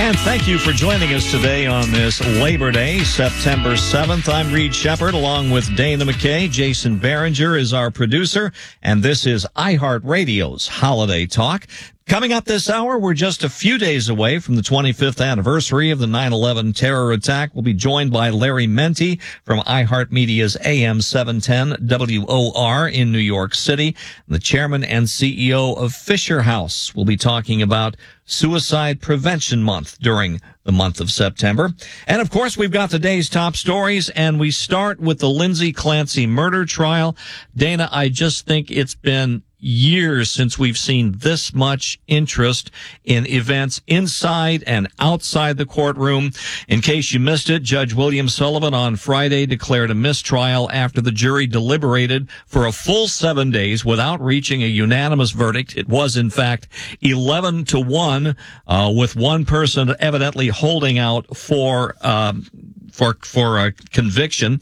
And thank you for joining us today on this Labor Day, September 7th. I'm Reed Shepard along with Dana McKay. Jason Behringer is our producer, and this is iHeartRadio's Holiday Talk. Coming up this hour, we're just a few days away from the 25th anniversary of the 9/11 terror attack. We'll be joined by Larry Menti from iHeartMedia's AM 710 WOR in New York City. The chairman and CEO of Fisher House will be talking about Suicide Prevention Month during the month of September. And of course, we've got today's top stories, and we start with the Lindsay Clancy murder trial. Dana, I just think it's been years since we've seen this much interest in events inside and outside the courtroom. In case you missed it, Judge William Sullivan on Friday declared a mistrial after the jury deliberated for a full 7 days without reaching a unanimous verdict. It was, in fact, 11-1, with one person evidently holding out for a conviction.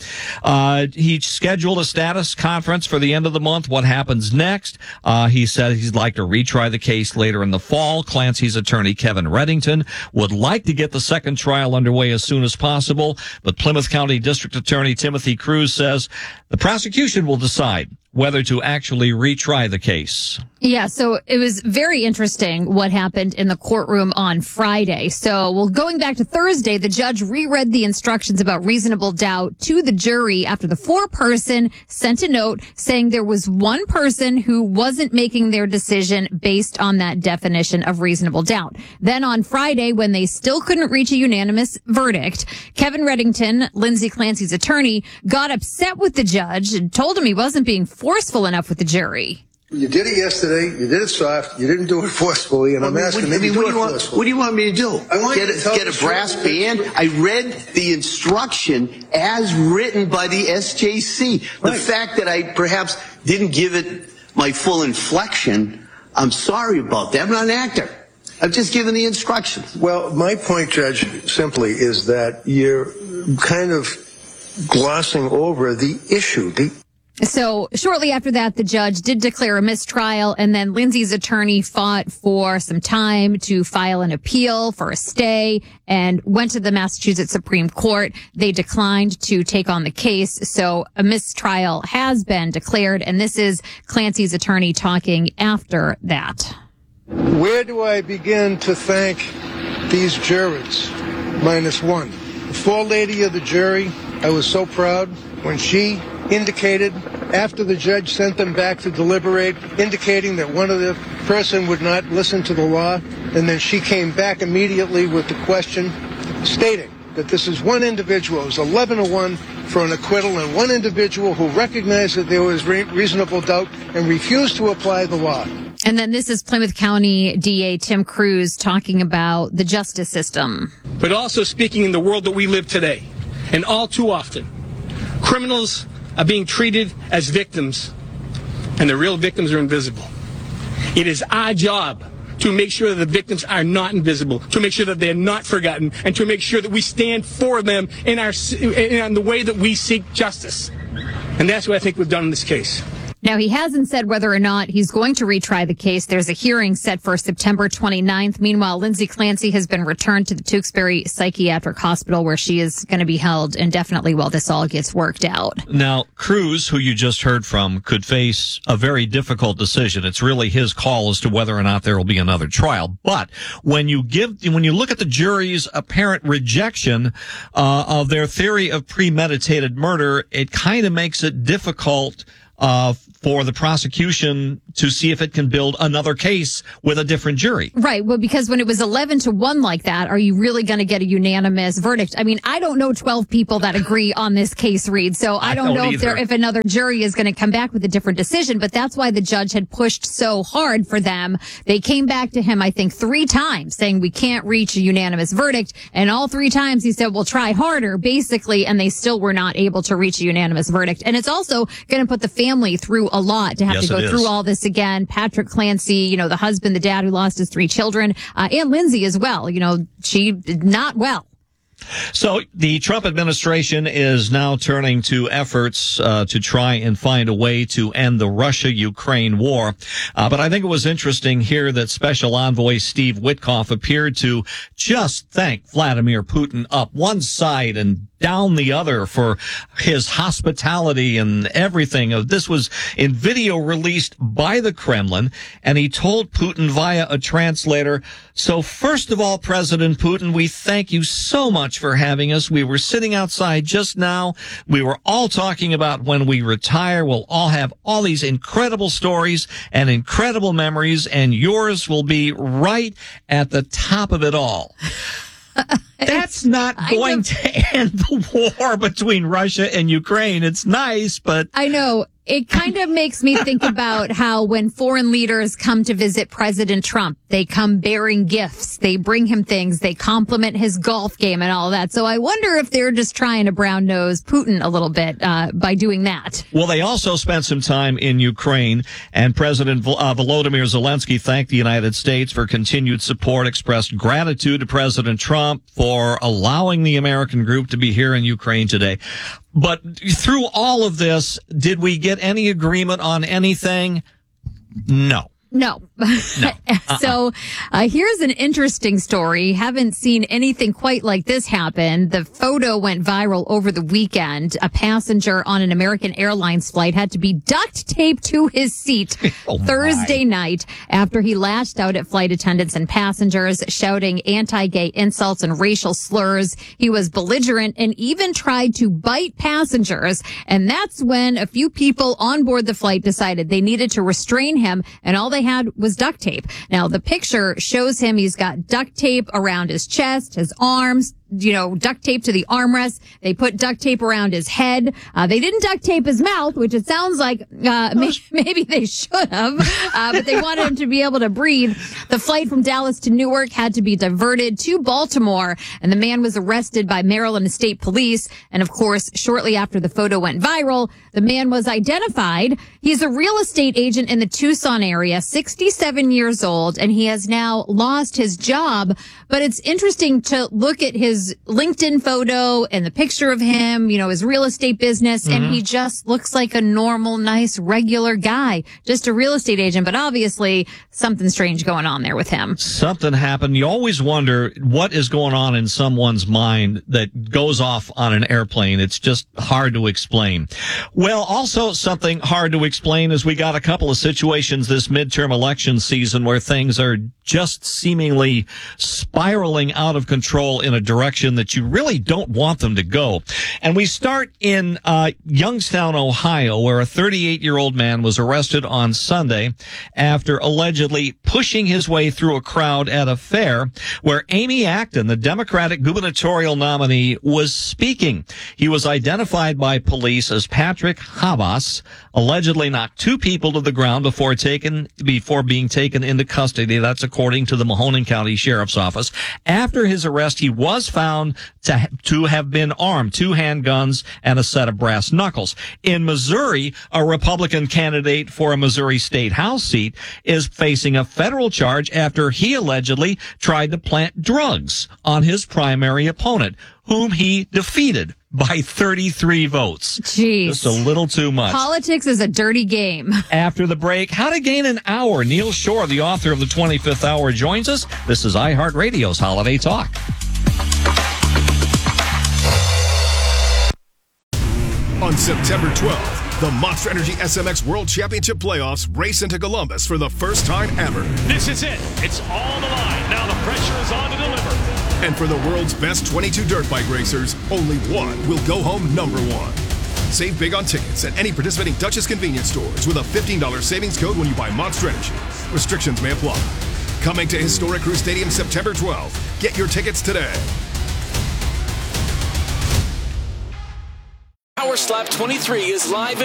He scheduled a status conference for the end of the month. What happens next? He said he'd like to retry the case later in the fall. Clancy's attorney, Kevin Reddington, would like to get the second trial underway as soon as possible, but Plymouth County District Attorney Timothy Cruz says the prosecution will decide whether to actually retry the case. Yeah, so it was very interesting what happened in the courtroom on Friday. So, going back to Thursday, the judge reread the instructions about reasonable doubt to the jury after the foreperson sent a note saying there was one person who wasn't making their decision based on that definition of reasonable doubt. Then on Friday, when they still couldn't reach a unanimous verdict, Kevin Reddington, Lindsay Clancy's attorney, got upset with the judge and told him he wasn't being forceful enough with the jury. You did it yesterday. You did it soft. You didn't do it forcefully. And I'm asking you to do it forcefully. What do you want me to do? I want you to get a brass band. I read the instruction as written by the SJC. The fact that I perhaps didn't give it my full inflection, I'm sorry about that. I'm not an actor. I've just given the instructions. Well, my point, Judge, simply is that you're kind of glossing over the issue. So shortly after that, the judge did declare a mistrial, and then Lindsay's attorney fought for some time to file an appeal for a stay and went to the Massachusetts Supreme Court. They declined to take on the case, so a mistrial has been declared, and this is Clancy's attorney talking after that. Where do I begin to thank these jurors? Minus one. The forelady of the jury, I was so proud when she indicated, after the judge sent them back to deliberate, indicating that one of the person would not listen to the law, and then she came back immediately with the question stating that this is one individual. It was 11-1 for an acquittal, and one individual who recognized that there was reasonable doubt and refused to apply the law. And then this is Plymouth County DA Tim Cruz talking about the justice system. But also speaking in the world that we live today, and all too often, criminals are being treated as victims, and the real victims are invisible. It is our job to make sure that the victims are not invisible, to make sure that they're not forgotten, and to make sure that we stand for them in the way that we seek justice. And that's what I think we've done in this case. Now, he hasn't said whether or not he's going to retry the case. There's a hearing set for September 29th. Meanwhile, Lindsay Clancy has been returned to the Tewksbury Psychiatric Hospital, where she is going to be held indefinitely while this all gets worked out. Now, Cruz, who you just heard from, could face a very difficult decision. It's really his call as to whether or not there will be another trial. But when you look at the jury's apparent rejection of their theory of premeditated murder, it kind of makes it difficult for the prosecution to see if it can build another case with a different jury. Right. Well, because when it was 11-1 like that, are you really going to get a unanimous verdict? I mean, I don't know 12 people that agree on this case, Reed. So I don't know if another jury is going to come back with a different decision. But that's why the judge had pushed so hard for them. They came back to him, I think, 3 times saying we can't reach a unanimous verdict. And all 3 times he said, we'll try harder, basically. And they still were not able to reach a unanimous verdict. And it's also going to put the family through a lot to have to go through all this again. Patrick Clancy, the husband, the dad who lost his 3 children, and Lindsay as well. She did not well. So the Trump administration is now turning to efforts to try and find a way to end the Russia-Ukraine war. But I think it was interesting here that Special Envoy Steve Witkoff appeared to just thank Vladimir Putin up one side and down the other for his hospitality and everything. This was in video released by the Kremlin, and he told Putin via a translator, "So first of all, President Putin, we thank you so much for having us. We were sitting outside just now. We were all talking about when we retire, we'll all have all these incredible stories and incredible memories, and yours will be right at the top of it all." That's not going to end the war between Russia and Ukraine. It's nice, but I know. It kind of makes me think about how when foreign leaders come to visit President Trump, they come bearing gifts. They bring him things. They compliment his golf game and all that. So I wonder if they're just trying to brown nose Putin a little bit by doing that. Well, they also spent some time in Ukraine, and President Volodymyr Zelensky thanked the United States for continued support, expressed gratitude to President Trump for allowing the American group to be here in Ukraine today. But through all of this, did we get any agreement on anything? No. No. So here's an interesting story. Haven't seen anything quite like this happen. The photo went viral over the weekend. A passenger on an American Airlines flight had to be duct taped to his seat Thursday night after he lashed out at flight attendants and passengers, shouting anti-gay insults and racial slurs. He was belligerent and even tried to bite passengers. And that's when a few people on board the flight decided they needed to restrain him, and all they had was duct tape. Now, the picture shows him. He's got duct tape around his chest, his arms, duct tape to the armrest. They put duct tape around his head. They didn't duct tape his mouth, which it sounds like maybe they should have, but they wanted him to be able to breathe. The flight from Dallas to Newark had to be diverted to Baltimore, and the man was arrested by Maryland State Police. And of course, shortly after the photo went viral, the man was identified. He's a real estate agent in the Tucson area, 67 years old, and he has now lost his job. But it's interesting to look at his LinkedIn photo and the picture of him, his real estate business, and he just looks like a normal, nice, regular guy, just a real estate agent. But obviously, something strange going on there with him. Something happened. You always wonder what is going on in someone's mind that goes off on an airplane. It's just hard to explain. Well, also something hard to explain is we got a couple of situations this midterm election season where things are just seemingly spiraling out of control in a direction that you really don't want them to go. And we start in Youngstown, Ohio, where a 38-year-old man was arrested on Sunday after allegedly pushing his way through a crowd at a fair where Amy Acton, the Democratic gubernatorial nominee, was speaking. He was identified by police as Patrick Habas, allegedly knocked two people to the ground before being taken into custody. That's according to the Mahoning County Sheriff's Office. After his arrest, he was found to have been armed, 2 handguns and a set of brass knuckles. In Missouri, a Republican candidate for a Missouri State House seat is facing a federal charge after he allegedly tried to plant drugs on his primary opponent, whom he defeated by 33 votes. Jeez. Just a little too much. Politics is a dirty game. After the break, how to gain an hour. Neil Shore, the author of The 25th Hour, joins us. This is iHeartRadio's Holiday Talk. On September 12th, the Monster Energy SMX World Championship Playoffs race into Columbus for the first time ever. This is it. It's all the line. Now the pressure is on to deliver. And for the world's best 22 dirt bike racers, only one will go home number one. Save big on tickets at any participating Duchess convenience stores with a $15 savings code when you buy Monster Energy. Restrictions may apply. Coming to historic Crew Stadium September 12th. Get your tickets today. Power Slap 23 is live and free on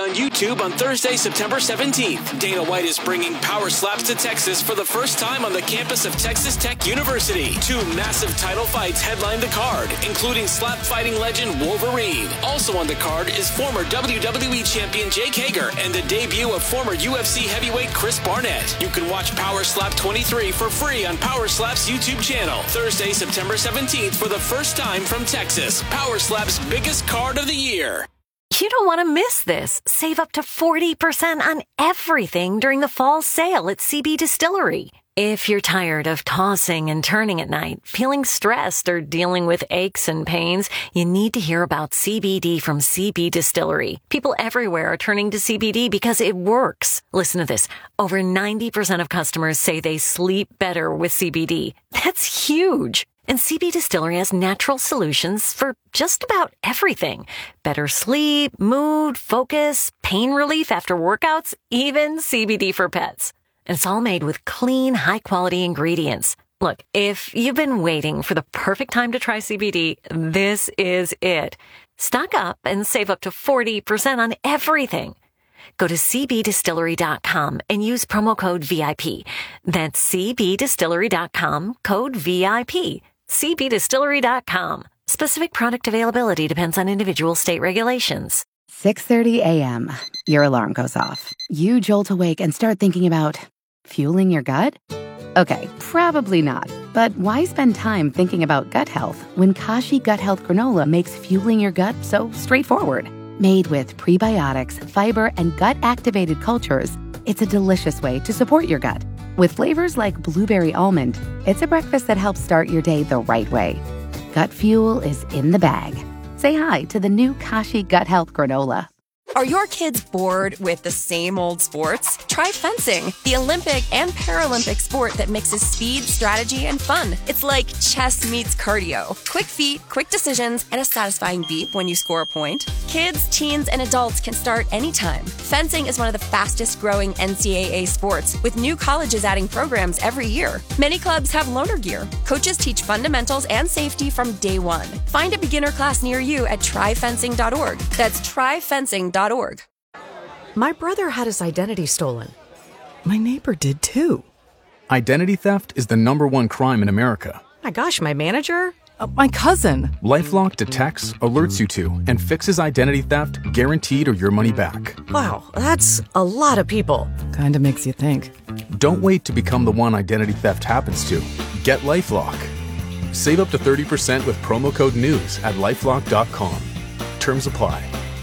on YouTube on Thursday, September 17th. Dana White is bringing Power Slaps to Texas for the first time on the campus of Texas Tech University. 2 massive title fights headline the card, including slap fighting legend Wolverine. Also on the card is former WWE champion Jake Hager and the debut of former UFC heavyweight Chris Barnett. You can watch Power Slap 23 for free on Power Slap's YouTube channel. Thursday, September 17th for the first time from Texas. Power Slap's biggest card of the year. You don't want to miss this. Save up to 40% on everything during the fall sale at CB Distillery. If you're tired of tossing and turning at night, feeling stressed, or dealing with aches and pains, you need to hear about CBD from CB Distillery. People everywhere are turning to CBD because it works. Listen to this. Over 90% of customers say they sleep better with CBD. That's huge. And CB Distillery has natural solutions for just about everything. Better sleep, mood, focus, pain relief after workouts, even CBD for pets. And it's all made with clean, high-quality ingredients. Look, if you've been waiting for the perfect time to try CBD, this is it. Stock up and save up to 40% on everything. Go to cbdistillery.com and use promo code VIP. That's cbdistillery.com, code VIP. cbdistillery.com. Specific product availability depends on individual state regulations. 6:30 a.m. Your alarm goes off. You jolt awake and start thinking about fueling your gut? Okay, probably not. But why spend time thinking about gut health when Kashi Gut Health Granola makes fueling your gut so straightforward? Made with prebiotics, fiber, and gut-activated cultures, it's a delicious way to support your gut. With flavors like blueberry almond, it's a breakfast that helps start your day the right way. Gut fuel is in the bag. Say hi to the new Kashi Gut Health Granola. Are your kids bored with the same old sports? Try fencing, the Olympic and Paralympic sport that mixes speed, strategy, and fun. It's like chess meets cardio. Quick feet, quick decisions, and a satisfying beep when you score a point. Kids, teens, and adults can start anytime. Fencing is one of the fastest growing NCAA sports, with new colleges adding programs every year. Many clubs have loaner gear. Coaches teach fundamentals and safety from day one. Find a beginner class near you at tryfencing.org. That's tryfencing.org. My brother had his identity stolen. My neighbor did too. Identity theft is the #1 crime in America. My gosh, my manager? My cousin. LifeLock detects, alerts you to, and fixes identity theft guaranteed or your money back. Wow, that's a lot of people. Kinda makes you think. Don't wait to become the one identity theft happens to. Get LifeLock. Save up to 30% with promo code NEWS at LifeLock.com. Terms apply.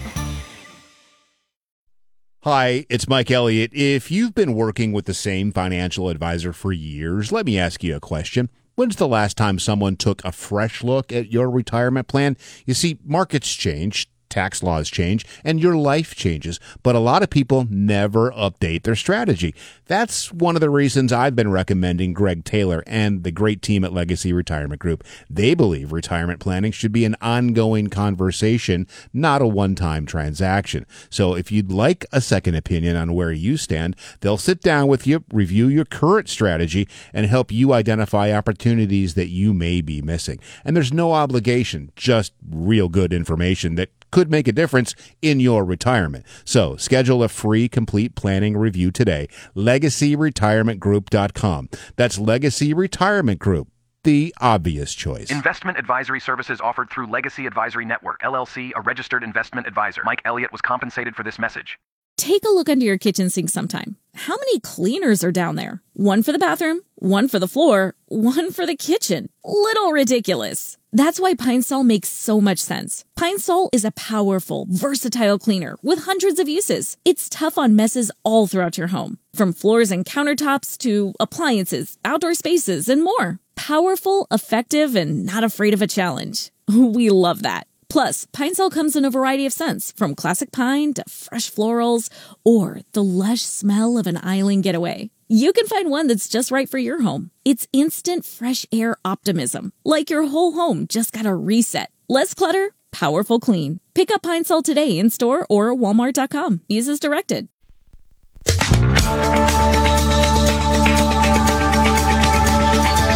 Hi, it's Mike Elliott. If you've been working with the same financial advisor for years, let me ask you a question. When's the last time someone took a fresh look at your retirement plan? You see, markets change, tax laws change, and your life changes, but a lot of people never update their strategy. That's one of the reasons I've been recommending Greg Taylor and the great team at Legacy Retirement Group. They believe retirement planning should be an ongoing conversation, not a one-time transaction. So if you'd like a second opinion on where you stand, they'll sit down with you, review your current strategy, and help you identify opportunities that you may be missing. And there's no obligation, just real good information that could make a difference in your retirement. So schedule a free complete planning review today. LegacyRetirementGroup.com. That's Legacy Retirement Group, the obvious choice. Investment advisory services offered through Legacy Advisory Network, LLC, a registered investment advisor. Mike Elliott was compensated for this message. Take a look under your kitchen sink sometime. How many cleaners are down there? One for the bathroom, one for the floor, one for the kitchen. Little ridiculous. That's why Pine Sol makes so much sense. Pine Sol is a powerful, versatile cleaner with hundreds of uses. It's tough on messes all throughout your home, from floors and countertops to appliances, outdoor spaces, and more. Powerful, effective, and not afraid of a challenge. We love that. Plus, Pine Sol comes in a variety of scents, from classic pine to fresh florals, or the lush smell of an island getaway. You can find one that's just right for your home. It's instant fresh air optimism, like your whole home just got a reset. Less clutter, powerful clean. Pick up Pine Sol today in store or walmart.com. Use as directed.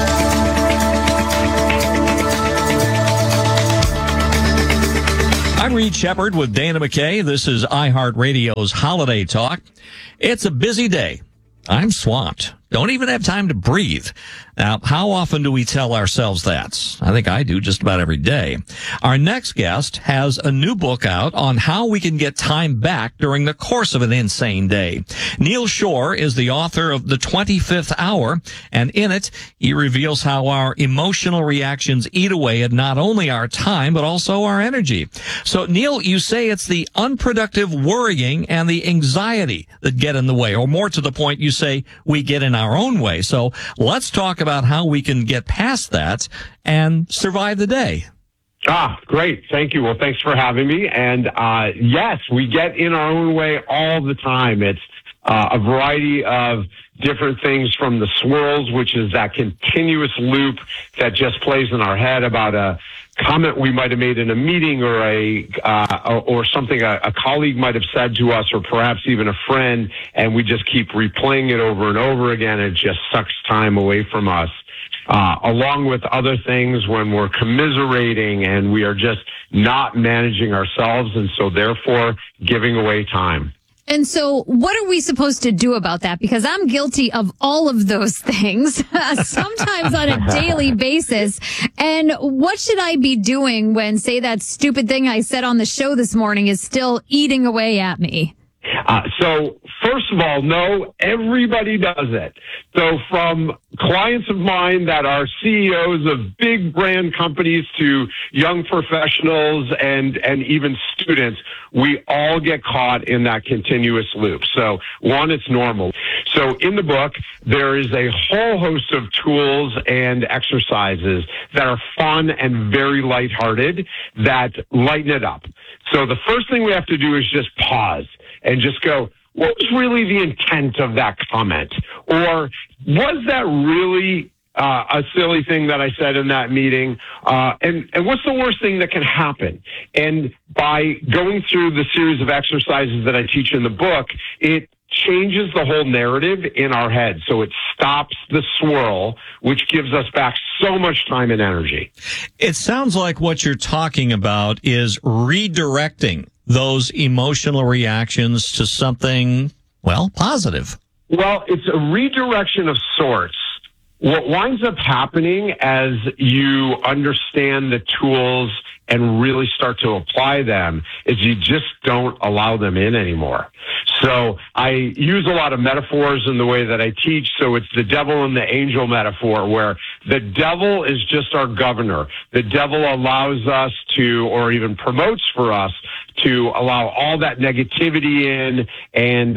I'm Reed Shepard with Dana McKay. This is iHeartRadio's Holiday Talk. It's a busy day. I'm swamped. Don't even have time to breathe. Now, how often do we tell ourselves that? I think I do just about every day. Our next guest has a new book out on how we can get time back during the course of an insane day. Neal Schorr is the author of The 25th Hour, and in it, he reveals how our emotional reactions eat away at not only our time, but also our energy. So, Neal, you say it's the unproductive worrying and the anxiety that get in the way, or more to the point, you say we get in our own way. So let's talk about how we can get past that and survive the day. Great. Thank you. Well, thanks for having me. And yes, we get in our own way all the time. It's a variety of different things, from the swirls, which is that continuous loop that just plays in our head about a comment we might have made in a meeting, or something a colleague might have said to us, or perhaps even a friend, and we just keep replaying it over and over again. It just sucks time away from us. Along with other things when we're commiserating and we are just not managing ourselves, and so therefore giving away time. And so what are we supposed to do about that? Because I'm guilty of all of those things, sometimes on a daily basis. And what should I be doing when, say, that stupid thing I said on the show this morning is still eating away at me? So first of all, no, everybody does it. So from clients of mine that are CEOs of big brand companies to young professionals and even students, we all get caught in that continuous loop. So one, it's normal. So in the book, there is a whole host of tools and exercises that are fun and very lighthearted that lighten it up. So the first thing we have to do is just pause and just go, what was really the intent of that comment? Or was that really a silly thing that I said in that meeting? And what's the worst thing that can happen? And by going through the series of exercises that I teach in the book, it changes the whole narrative in our head. So it stops the swirl, which gives us back so much time and energy. It sounds like what you're talking about is redirecting those emotional reactions to something, well, positive. Well, it's a redirection of sorts. What winds up happening as you understand the tools and really start to apply them is you just don't allow them in anymore. So I use a lot of metaphors in the way that I teach. So it's the devil and the angel metaphor, where the devil is just our governor. The devil allows us to, or even promotes for us to allow all that negativity in, and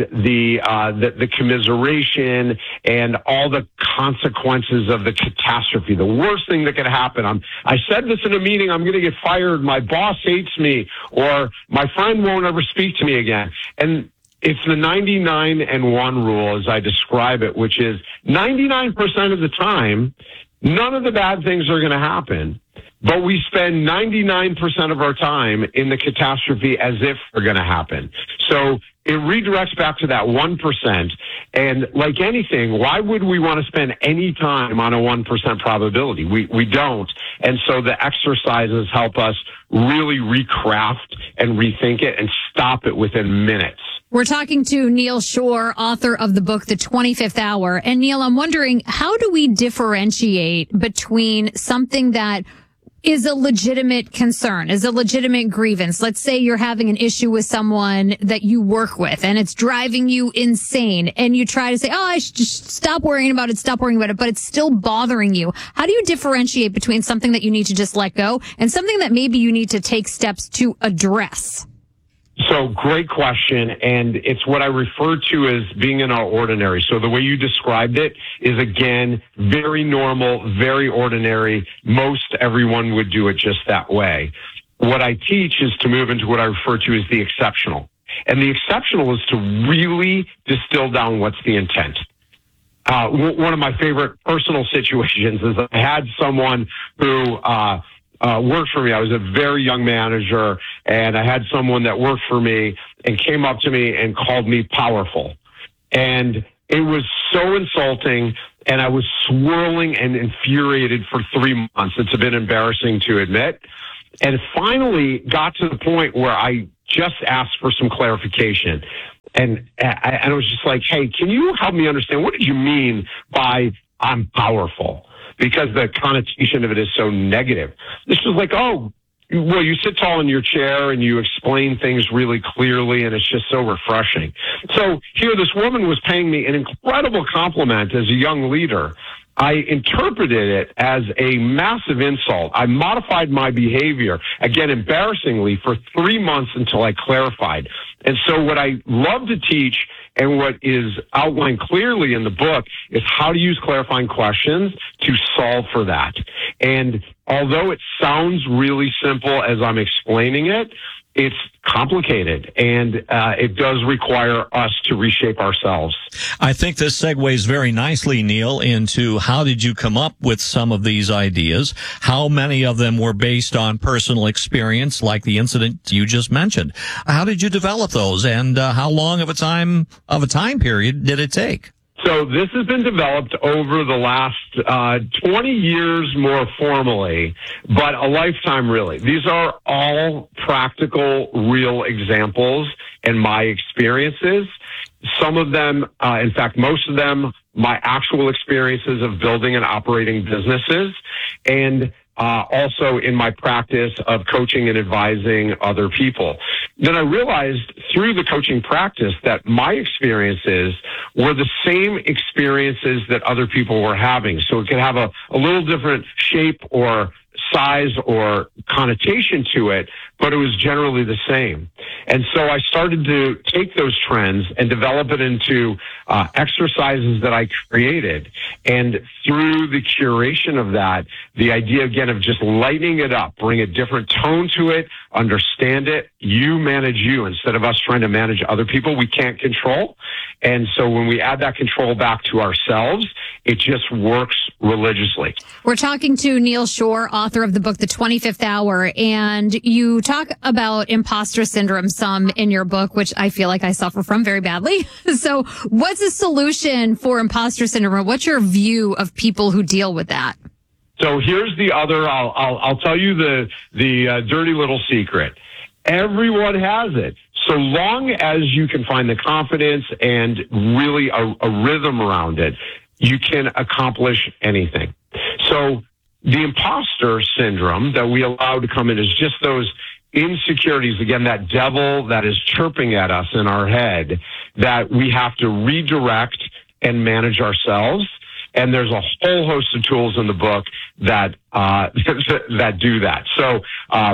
the commiseration and all the consequences of the catastrophe. The worst thing that could happen. I said this in a meeting, I'm going to get fired. My boss hates me, or my friend won't ever speak to me again. And it's the 99 and 1 rule, as I describe it, which is 99% of the time, none of the bad things are going to happen. But we spend 99% of our time in the catastrophe as if they're going to happen. So it redirects back to that 1%. And like anything, why would we want to spend any time on a 1% probability? We don't. And so the exercises help us really recraft and rethink it and stop it within minutes. We're talking to Neal Schorr, author of the book, The 25th Hour. And Neal, I'm wondering, how do we differentiate between something that is a legitimate concern, is a legitimate grievance? Let's say you're having an issue with someone that you work with and it's driving you insane, and you try to say, I should just stop worrying about it, but it's still bothering you. How do you differentiate between something that you need to just let go and something that maybe you need to take steps to address? So great question. And it's what I refer to as being in our ordinary. So the way you described it is, again, very normal, very ordinary. Most everyone would do it just that way. What I teach is to move into what I refer to as the exceptional. And the exceptional is to really distill down what's the intent. One of my favorite personal situations is I had someone who worked for me. I was a very young manager, and I had someone that worked for me and came up to me and called me powerful. And it was so insulting, and I was swirling and infuriated for 3 months. It's a bit embarrassing to admit. And finally got to the point where I just asked for some clarification. And I was just like, hey, can you help me understand, what did you mean by I'm powerful? Because the connotation of it is so negative. This was like, oh, well, you sit tall in your chair and you explain things really clearly, and it's just so refreshing. So here this woman was paying me an incredible compliment as a young leader. I interpreted it as a massive insult. I modified my behavior, again, embarrassingly, for 3 months until I clarified. And so what I love to teach and what is outlined clearly in the book is how to use clarifying questions to solve for that. And although it sounds really simple as I'm explaining it, it's complicated, and it does require us to reshape ourselves. I think this segues very nicely, Neil, into how did you come up with some of these ideas? How many of them were based on personal experience, like the incident you just mentioned? How did you develop those, and how long of a time period did it take? So this has been developed over the last 20 years more formally, but a lifetime really. These are all practical, real examples and my experiences. Some of them, in fact, most of them, my actual experiences of building and operating businesses, and also in my practice of coaching and advising other people. Then I realized through the coaching practice that my experiences were the same experiences that other people were having. So it could have a little different shape or size or connotation to it, but it was generally the same. And so I started to take those trends and develop it into exercises that I created. And through the curation of that, the idea again of just lightening it up, bring a different tone to it, understand it, you manage you instead of us trying to manage other people we can't control. And so when we add that control back to ourselves, it just works religiously. We're talking to Neil Shore, author of the book, The 25th Hour, and you talk about imposter syndrome some in your book, which I feel like I suffer from very badly. So what's the solution for imposter syndrome? What's your view of people who deal with that? So here's the other, I'll tell you the dirty little secret. Everyone has it. So long as you can find the confidence and really a rhythm around it, you can accomplish anything. So the imposter syndrome that we allow to come in is just those insecurities, again, that devil that is chirping at us in our head that we have to redirect and manage ourselves. And there's a whole host of tools in the book that that do that. So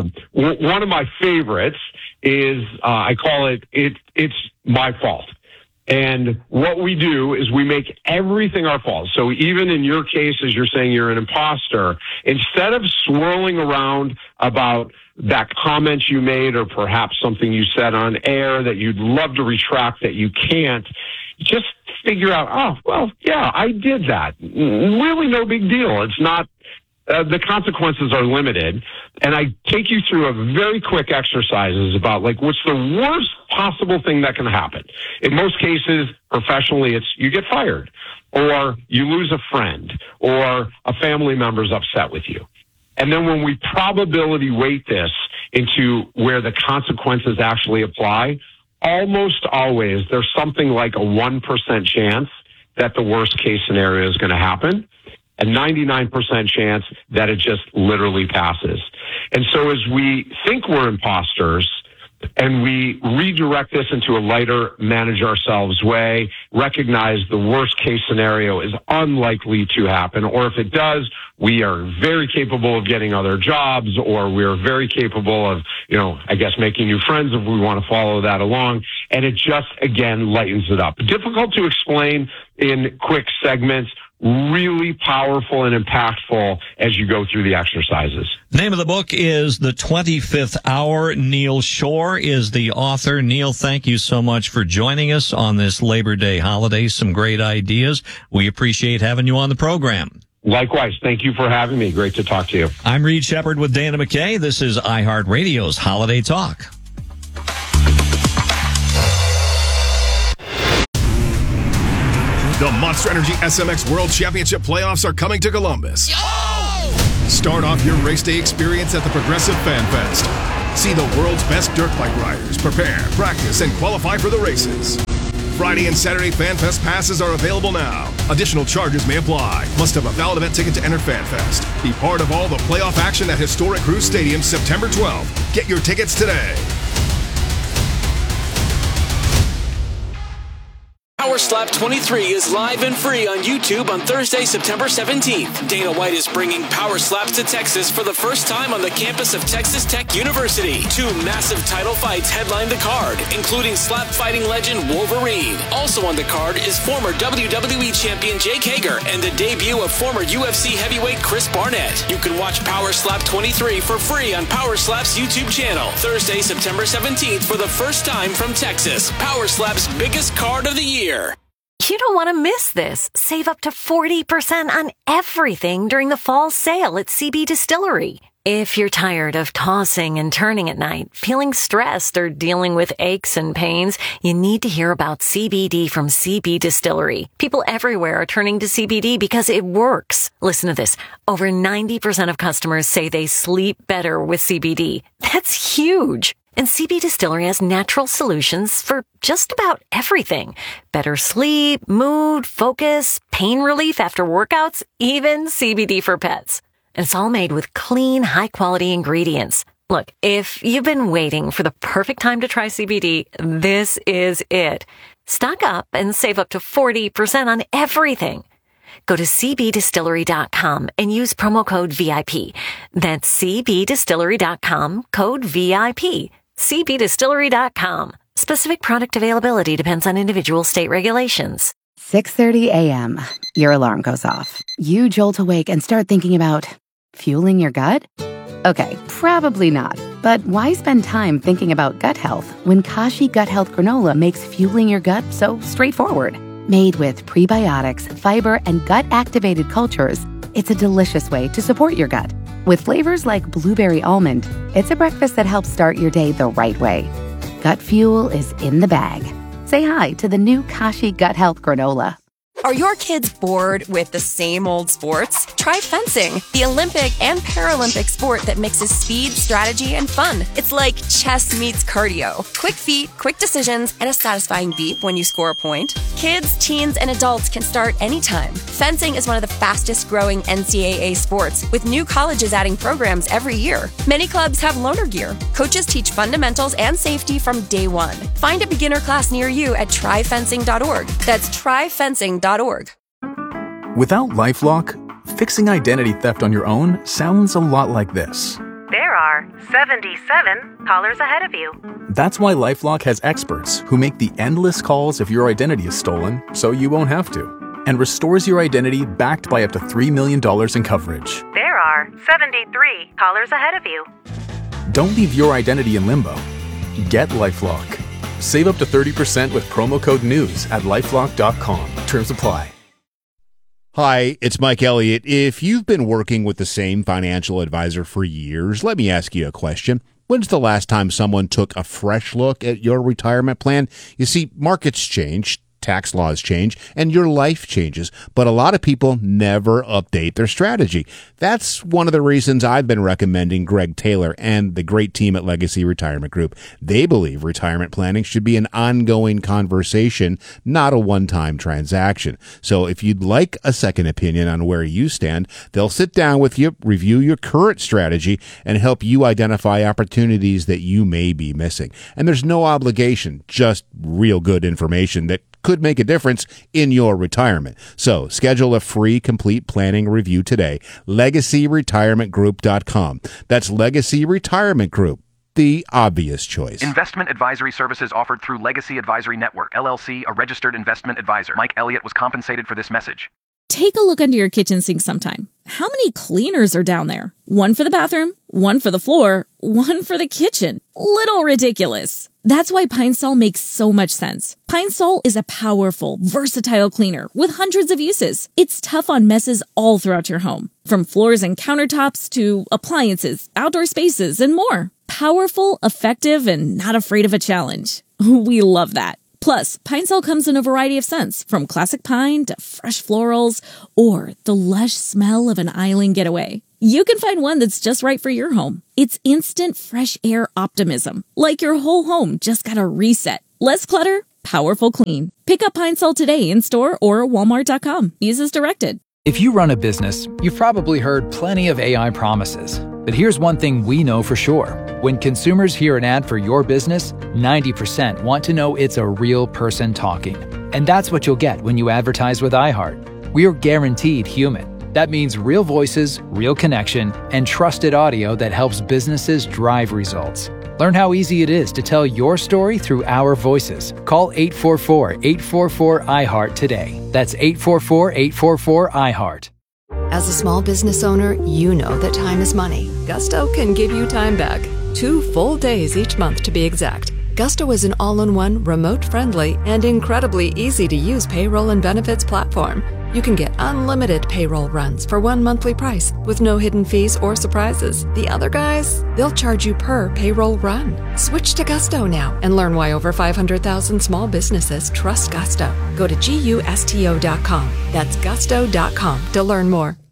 one of my favorites is I call it's my fault. And what we do is we make everything our fault. So even in your case, as you're saying you're an imposter, instead of swirling around about that comment you made or perhaps something you said on air that you'd love to retract that you can't, just figure out, oh, well, yeah, I did that. Really no big deal. It's not, the consequences are limited. And I take you through a very quick exercises about like, what's the worst possible thing that can happen? In most cases, professionally, it's you get fired or you lose a friend or a family member's upset with you. And then when we probability weight this into where the consequences actually apply, almost always there's something like a 1% chance that the worst case scenario is going to happen, a 99% chance that it just literally passes. And so as we think we're imposters and we redirect this into a lighter, manage ourselves way, recognize the worst case scenario is unlikely to happen, or if it does, we are very capable of getting other jobs, or we're very capable of, I guess making new friends if we want to follow that along. And it just, again, lightens it up. Difficult to explain in quick segments, really powerful and impactful as you go through the exercises. Name of the book is The 25th Hour. Neil Shore is the author. Neil, thank you so much for joining us on this Labor Day holiday. Some great ideas. We appreciate having you on the program. Likewise. Thank you for having me. Great to talk to you. I'm Reed Shepard with Dana McKay. This is iHeartRadio's Holiday Talk. The Monster Energy SMX World Championship playoffs are coming to Columbus. Start off your race day experience at the Progressive Fan Fest. See the world's best dirt bike riders prepare, practice, and qualify for the races. Friday and Saturday Fan Fest passes are available now. Additional charges may apply. Must have a valid event ticket to enter Fan Fest. Be part of all the playoff action at historic Cruise Stadium September 12th. Get your tickets today. Power Slap 23 is live and free on YouTube on Thursday, September 17th. Dana White is bringing Power Slaps to Texas for the first time on the campus of Texas Tech University. 2 massive title fights headline the card, including slap fighting legend Wolverine. Also on the card is former WWE champion Jake Hager and the debut of former UFC heavyweight Chris Barnett. You can watch Power Slap 23 for free on Power Slap's YouTube channel. Thursday, September 17th for the first time from Texas. Power Slap's biggest card of the year. You don't want to miss this. Save up to 40% on everything during the fall sale at CB Distillery. If you're tired of tossing and turning at night, feeling stressed, or dealing with aches and pains, you need to hear about CBD from CB Distillery. People everywhere are turning to CBD because it works. Listen to this. Over 90% of customers say they sleep better with CBD. That's huge. And CB Distillery has natural solutions for just about everything. Better sleep, mood, focus, pain relief after workouts, even CBD for pets. And it's all made with clean, high-quality ingredients. Look, if you've been waiting for the perfect time to try CBD, this is it. Stock up and save up to 40% on everything. Go to cbdistillery.com and use promo code VIP. That's cbdistillery.com, code VIP. cbdistillery.com. Specific product availability depends on individual state regulations. 6:30 a.m. Your alarm goes off. You jolt awake and start thinking about fueling your gut? Okay, probably not. But why spend time thinking about gut health when Kashi Gut Health Granola makes fueling your gut so straightforward? Made with prebiotics, fiber, and gut-activated cultures, it's a delicious way to support your gut. With flavors like blueberry almond, it's a breakfast that helps start your day the right way. Gut fuel is in the bag. Say hi to the new Kashi Gut Health Granola. Are your kids bored with the same old sports? Try fencing, the Olympic and Paralympic sport that mixes speed, strategy, and fun. It's like chess meets cardio. Quick feet, quick decisions, and a satisfying beep when you score a point. Kids, teens, and adults can start anytime. Fencing is one of the fastest growing NCAA sports, with new colleges adding programs every year. Many clubs have loaner gear. Coaches teach fundamentals and safety from day one. Find a beginner class near you at tryfencing.org. That's tryfencing.org. Without LifeLock, fixing identity theft on your own sounds a lot like this. There are 77 callers ahead of you. That's why LifeLock has experts who make the endless calls if your identity is stolen, so you won't have to, and restores your identity backed by up to $3 million in coverage. There are 73 callers ahead of you. Don't leave your identity in limbo. Get LifeLock. Save up to 30% with promo code NEWS at LifeLock.com. Terms apply. Hi, it's Mike Elliott. If you've been working with the same financial advisor for years, let me ask you a question. When's the last time someone took a fresh look at your retirement plan? You see, markets change, tax laws change, and your life changes, but a lot of people never update their strategy. That's one of the reasons I've been recommending Greg Taylor and the great team at Legacy Retirement Group. They believe retirement planning should be an ongoing conversation, not a one-time transaction. So if you'd like a second opinion on where you stand, they'll sit down with you, review your current strategy, and help you identify opportunities that you may be missing. And there's no obligation, just real good information that could make a difference in your retirement. So schedule a free complete planning review today. LegacyRetirementGroup.com. That's Legacy Retirement Group, the obvious choice. Investment advisory services offered through Legacy Advisory Network, LLC, a registered investment advisor. Mike Elliott was compensated for this message. Take a look under your kitchen sink sometime. How many cleaners are down there? One for the bathroom, one for the floor, one for the kitchen. Little ridiculous. That's why Pine Sol makes so much sense. Pine Sol is a powerful, versatile cleaner with hundreds of uses. It's tough on messes all throughout your home, from floors and countertops to appliances, outdoor spaces, and more. Powerful, effective, and not afraid of a challenge. We love that. Plus, Pine Sol comes in a variety of scents, from classic pine to fresh florals or the lush smell of an island getaway. you can find one that's just right for your home. It's instant fresh air optimism, like your whole home just got a reset. Less clutter, powerful clean. Pick up Pine Sol today in-store or walmart.com. Use as directed. If you run a business, you've probably heard plenty of AI promises. But here's one thing we know for sure. When consumers hear an ad for your business, 90% want to know it's a real person talking. And that's what you'll get when you advertise with iHeart. We're guaranteed human. That means real voices, real connection, and trusted audio that helps businesses drive results. Learn how easy it is to tell your story through our voices. Call 844-844-iHeart today. That's 844-844-iHeart. As a small business owner, you know that time is money. Gusto can give you time back. 2 full days each month to be exact. Gusto is an all-in-one, remote-friendly, and incredibly easy-to-use payroll and benefits platform. You can get unlimited payroll runs for one monthly price with no hidden fees or surprises. The other guys, they'll charge you per payroll run. Switch to Gusto now and learn why over 500,000 small businesses trust Gusto. Go to gusto.com. That's gusto.com to learn more.